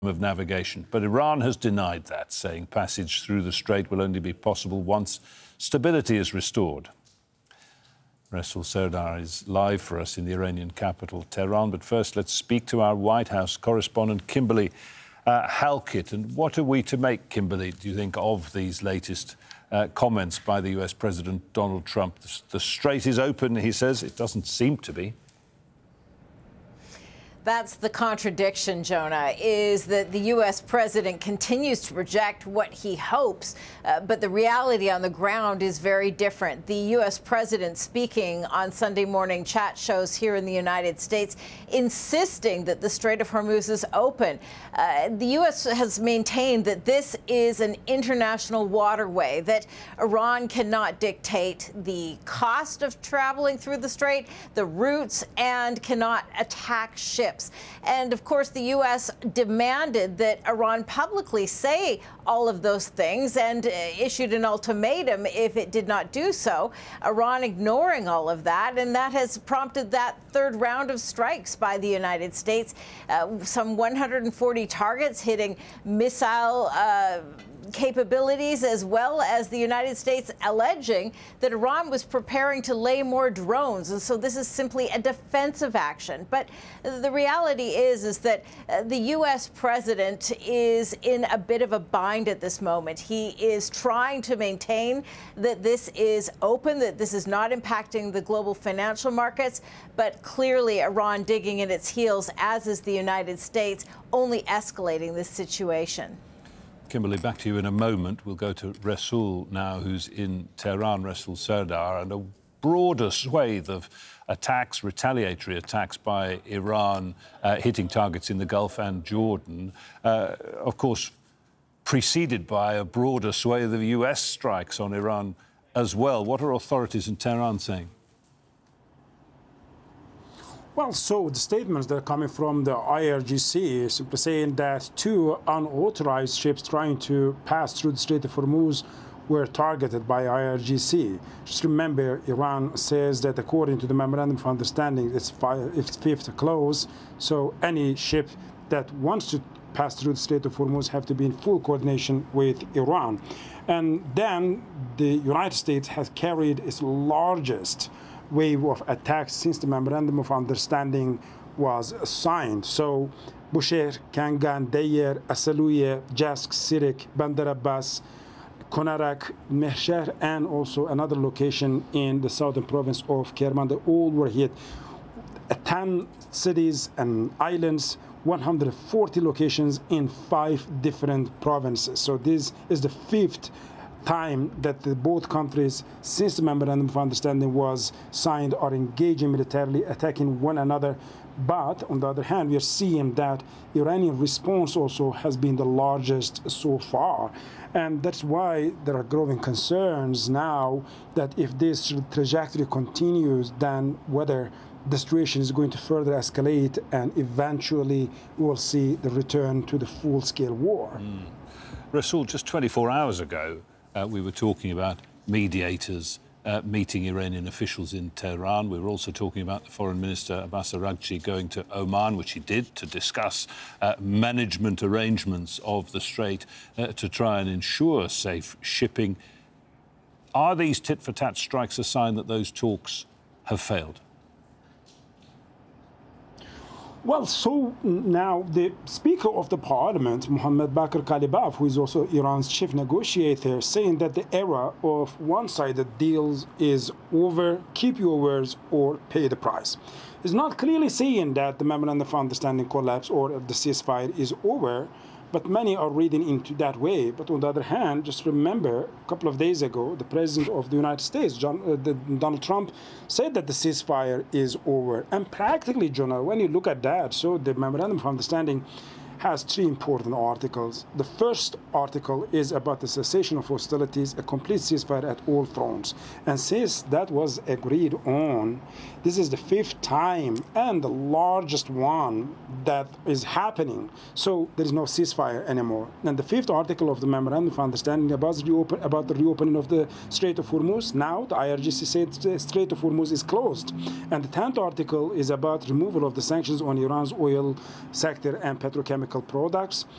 of navigation. But Iran has denied that, saying passage through the strait will only be possible once stability is restored. Rasul Serdar is live for us in the Iranian capital, Tehran. But first, let's speak to our White House correspondent, Kimberly Halkett. And what are we to make, Kimberly, do you think, of these latest comments by the US President Donald Trump? The strait is open, he says. It doesn't seem to be. That's the contradiction, Jonah, is that the U.S. president continues to project what he hopes, but the reality on the ground is very different. The U.S. president speaking on Sunday morning chat shows here in the United States, insisting that the Strait of Hormuz is open. The U.S. has maintained that this is an international waterway, that Iran cannot dictate the cost of traveling through the strait, the routes, and cannot attack ships. And, of course, the U.S. demanded that Iran publicly say all of those things and issued an ultimatum if it did not do so. Iran ignoring all of that, and that has prompted that third round of strikes by the United States. Some 140 targets hitting missile capabilities, as well as the United States alleging that Iran was preparing to lay more drones. And so this is simply a defensive action. But the reality is that the U.S. president is in a bit of a bind at this moment. He is trying to maintain that this is open, that this is not impacting the global financial markets, but clearly Iran digging in its heels, as is the United States, only escalating this situation. Kimberly, back to you in a moment. We'll go to Rasul now, who's in Tehran, Rasul Serdar, and a broader swathe of attacks, retaliatory attacks by Iran, hitting targets in the Gulf and Jordan, of course, preceded by a broader swathe of US strikes on Iran as well. What are authorities in Tehran saying? Well, so the statements that are coming from the IRGC is simply saying that two unauthorized ships trying to pass through the Strait of Hormuz were targeted by IRGC. Just remember, Iran says that according to the Memorandum of Understanding, it's fifth clause, so any ship that wants to pass through the Strait of Hormuz have to be in full coordination with Iran. And then the United States has carried its largest wave of attacks since the Memorandum of Understanding was signed. So Bushehr, Kangan, Deir, Asaluye, Jask, Sirik, Bandar Abbas, Konarak, Mehsher, and also another location in the southern province of Kerman. They all were hit. 10 cities and islands, 140 locations in 5 different provinces. So this is the 5th time that both countries, since the Memorandum of Understanding was signed, are engaging militarily, attacking one another. But on the other hand, we are seeing that Iranian response also has been the largest so far. And that's why there are growing concerns now that if this trajectory continues, then whether the situation is going to further escalate and eventually we will see the return to the full-scale war. Rasul, just 24 hours ago, we were talking about mediators meeting Iranian officials in Tehran. We were also talking about the Foreign Minister Abbas Araghchi going to Oman, which he did, to discuss management arrangements of the strait to try and ensure safe shipping. Are these tit-for-tat strikes a sign that those talks have failed? Well, so now the Speaker of the Parliament, Mohammad Bakr Kalibaf, who is also Iran's chief negotiator, saying that the era of one-sided deals is over, keep your words or pay the price. He's not clearly saying that the Memorandum of Understanding collapse or the ceasefire is over, but many are reading into that way. But on the other hand, just remember, a couple of days ago, the President of the United States, Donald Trump, said that the ceasefire is over. And practically, Jonah, when you look at that, so the Memorandum of Understanding has 3 important articles. The first article is about the cessation of hostilities, a complete ceasefire at all fronts. And since that was agreed on, this is the 5th time and the largest one that is happening. So there is no ceasefire anymore. And the 5th article of the Memorandum of Understanding about the reopening of the Strait of Hormuz. Now the IRGC said the Strait of Hormuz is closed. And the 10th article is about removal of the sanctions on Iran's oil sector and petrochemical products.